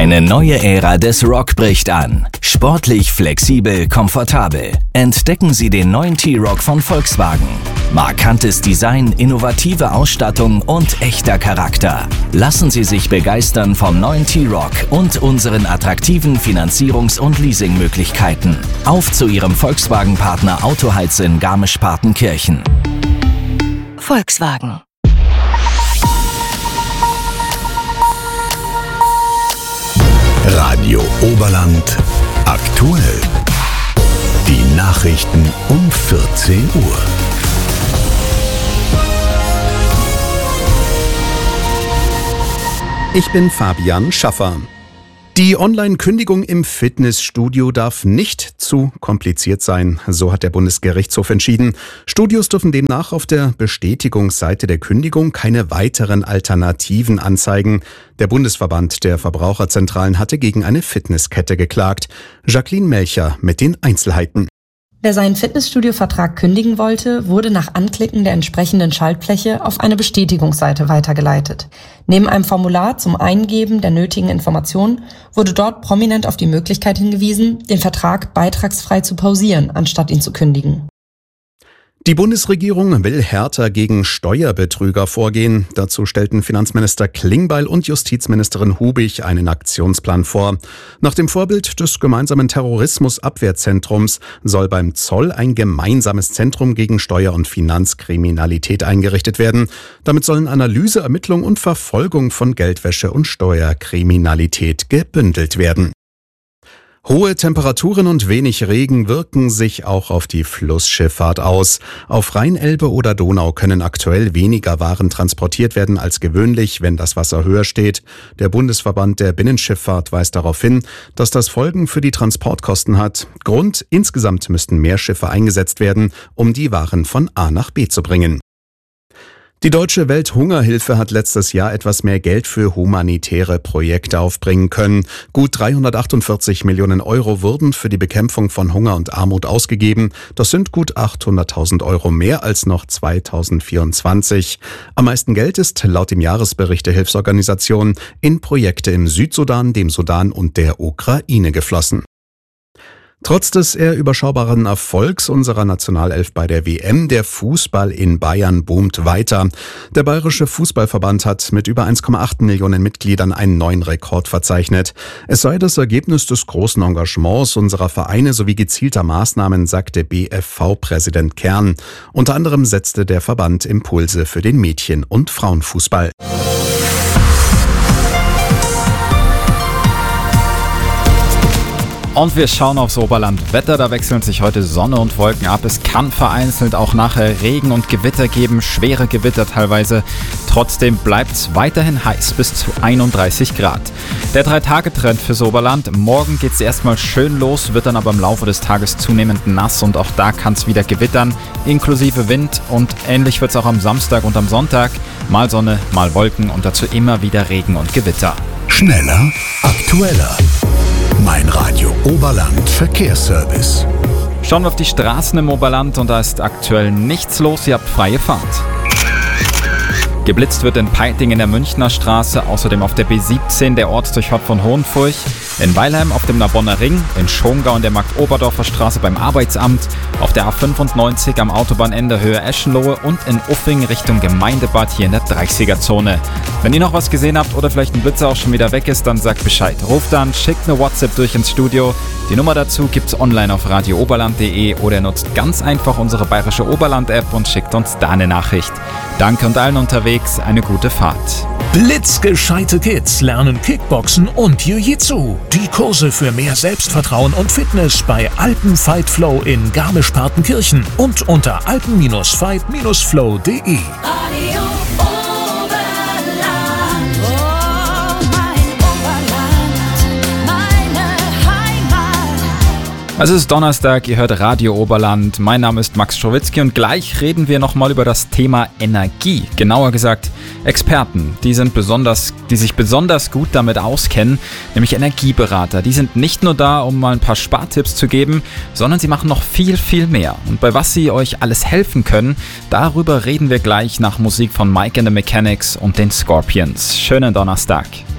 Eine neue Ära des Rock bricht an. Sportlich, flexibel, komfortabel. Entdecken Sie den neuen T-Roc von Volkswagen. Markantes Design, innovative Ausstattung und echter Charakter. Lassen Sie sich begeistern vom neuen T-Roc und unseren attraktiven Finanzierungs- und Leasingmöglichkeiten. Auf zu Ihrem Volkswagen-Partner Autoheiz in Garmisch-Partenkirchen. Volkswagen. Radio Oberland aktuell. Die Nachrichten um 14 Uhr. Ich bin Fabian Schaffer. Die Online-Kündigung im Fitnessstudio darf nicht zu kompliziert sein, so hat der Bundesgerichtshof entschieden. Studios dürfen demnach auf der Bestätigungsseite der Kündigung keine weiteren Alternativen anzeigen. Der Bundesverband der Verbraucherzentralen hatte gegen eine Fitnesskette geklagt. Jacqueline Melcher mit den Einzelheiten. Wer seinen Fitnessstudio-Vertrag kündigen wollte, wurde nach Anklicken der entsprechenden Schaltfläche auf eine Bestätigungsseite weitergeleitet. Neben einem Formular zum Eingeben der nötigen Informationen wurde dort prominent auf die Möglichkeit hingewiesen, den Vertrag beitragsfrei zu pausieren, anstatt ihn zu kündigen. Die Bundesregierung will härter gegen Steuerbetrüger vorgehen. Dazu stellten Finanzminister Klingbeil und Justizministerin Hubig einen Aktionsplan vor. Nach dem Vorbild des gemeinsamen Terrorismusabwehrzentrums soll beim Zoll ein gemeinsames Zentrum gegen Steuer- und Finanzkriminalität eingerichtet werden. Damit sollen Analyse, Ermittlung und Verfolgung von Geldwäsche und Steuerkriminalität gebündelt werden. Hohe Temperaturen und wenig Regen wirken sich auch auf die Flussschifffahrt aus. Auf Rhein, Elbe oder Donau können aktuell weniger Waren transportiert werden als gewöhnlich, wenn das Wasser höher steht. Der Bundesverband der Binnenschifffahrt weist darauf hin, dass das Folgen für die Transportkosten hat. Grund: insgesamt müssten mehr Schiffe eingesetzt werden, um die Waren von A nach B zu bringen. Die Deutsche Welthungerhilfe hat letztes Jahr etwas mehr Geld für humanitäre Projekte aufbringen können. Gut 348 Millionen Euro wurden für die Bekämpfung von Hunger und Armut ausgegeben. Das sind gut 800.000 Euro mehr als noch 2024. Am meisten Geld ist laut dem Jahresbericht der Hilfsorganisation in Projekte im Südsudan, dem Sudan und der Ukraine geflossen. Trotz des eher überschaubaren Erfolgs unserer Nationalelf bei der WM, der Fußball in Bayern boomt weiter. Der Bayerische Fußballverband hat mit über 1,8 Millionen Mitgliedern einen neuen Rekord verzeichnet. Es sei das Ergebnis des großen Engagements unserer Vereine sowie gezielter Maßnahmen, sagte BFV-Präsident Kern. Unter anderem setzte der Verband Impulse für den Mädchen- und Frauenfußball. Und wir schauen aufs Oberland. Wetter, da wechseln sich heute Sonne und Wolken ab. Es kann vereinzelt auch nachher Regen und Gewitter geben, schwere Gewitter teilweise. Trotzdem bleibt es weiterhin heiß, bis zu 31 Grad. Der 3-Tage-Trend fürs Oberland. Morgen geht es erstmal schön los, wird dann aber im Laufe des Tages zunehmend nass und auch da kann es wieder gewittern, inklusive Wind. Und ähnlich wird es auch am Samstag und am Sonntag. Mal Sonne, mal Wolken und dazu immer wieder Regen und Gewitter. Schneller, aktueller. Mein Radio Oberland Verkehrsservice. Schauen wir auf die Straßen im Oberland und da ist aktuell nichts los, ihr habt freie Fahrt. Geblitzt wird in Peiting in der Münchner Straße, außerdem auf der B17 der Ortsdurchfahrt von Hohenfurch, in Weilheim auf dem Narbonner Ring, in Schongau in der Markt-Oberdorfer Straße beim Arbeitsamt, auf der A95 am Autobahnende Höhe Eschenlohe und in Uffing Richtung Gemeindebad hier in der 30er-Zone. Wenn ihr noch was gesehen habt oder vielleicht ein Blitzer auch schon wieder weg ist, dann sagt Bescheid. Ruft an, schickt eine WhatsApp durch ins Studio. Die Nummer dazu gibt's online auf radiooberland.de oder nutzt ganz einfach unsere Bayerische Oberland-App und schickt uns da eine Nachricht. Danke und allen unterwegs, eine gute Fahrt. Blitzgescheite Kids lernen Kickboxen und Jiu-Jitsu. Die Kurse für mehr Selbstvertrauen und Fitness bei Alpen Fight Flow in Garmisch-Partenkirchen und unter alpen-fight-flow.de. Es ist Donnerstag, ihr hört Radio Oberland. Mein Name ist Max Schrowitzki und gleich reden wir nochmal über das Thema Energie. Genauer gesagt Experten, die sich besonders gut damit auskennen, nämlich Energieberater. Die sind nicht nur da, um mal ein paar Spartipps zu geben, sondern sie machen noch viel, viel mehr. Und bei was sie euch alles helfen können, darüber reden wir gleich nach Musik von Mike and the Mechanics und den Scorpions. Schönen Donnerstag.